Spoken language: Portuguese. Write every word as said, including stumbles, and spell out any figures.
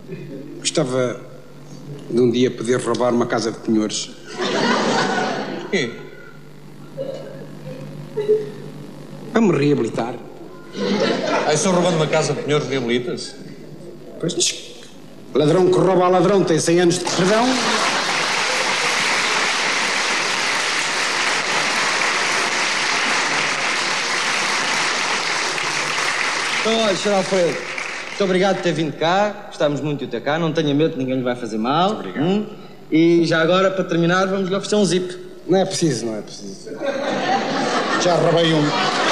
Gostava de um dia poder roubar uma casa de penhores. Porquê? Para me reabilitar. Ah, só roubando uma casa de penhores reabilita-se? Pois, mas ladrão que rouba a ladrão tem cem anos de perdão. Então, olha, senhor Alfredo, muito obrigado por ter vindo cá. Gostávamos muito de ter cá. Não tenha medo, ninguém lhe vai fazer mal. Muito obrigado. Hum? E já agora, para terminar, vamos lhe oferecer um zip. Não é preciso, não é preciso. Já roubei um.